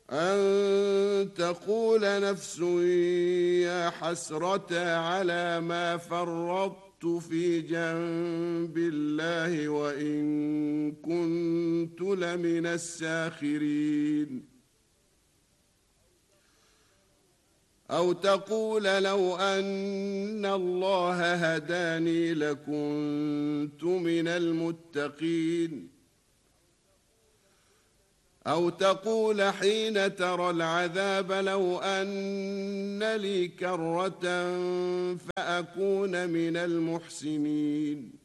أن تقول نفس يا حسرة على ما فرطت في جنب الله وإن كنت لمن الساخرين. أو تقول لو أن الله هداني لكنت من المتقين. أو تقول حين ترى العذاب لو أن لي كرة فأكون من المحسنين.